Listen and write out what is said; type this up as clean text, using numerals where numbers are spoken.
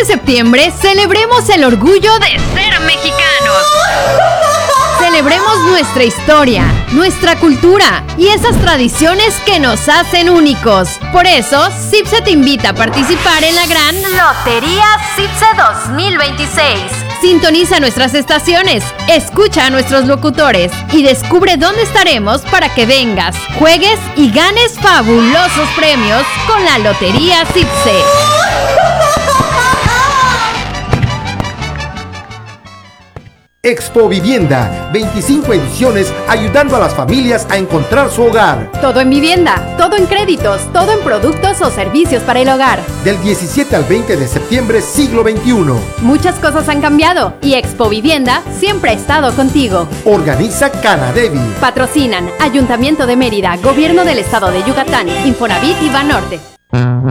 de septiembre celebremos el orgullo de ser mexicanos. Celebremos nuestra historia, nuestra cultura y esas tradiciones que nos hacen únicos. Por eso, CIPSE te invita a participar en la gran Lotería CIPSE 2026. Sintoniza nuestras estaciones, escucha a nuestros locutores y descubre dónde estaremos para que vengas, juegues y ganes fabulosos premios con la Lotería CIPSE. Expo Vivienda, 25 ediciones ayudando a las familias a encontrar su hogar. Todo en vivienda, todo en créditos, todo en productos o servicios para el hogar. Del 17 al 20 de septiembre, siglo XXI. Muchas cosas han cambiado y Expo Vivienda siempre ha estado contigo. Organiza Canadevi. Patrocinan Ayuntamiento de Mérida, Gobierno del Estado de Yucatán, Infonavit y Banorte.